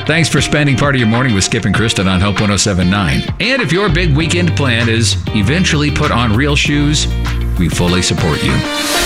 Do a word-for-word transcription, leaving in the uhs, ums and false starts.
Thanks for spending part of your morning with Skip and Kristen on Hope one oh seven point nine. And if your big weekend plan is eventually put on real shoes, we fully support you.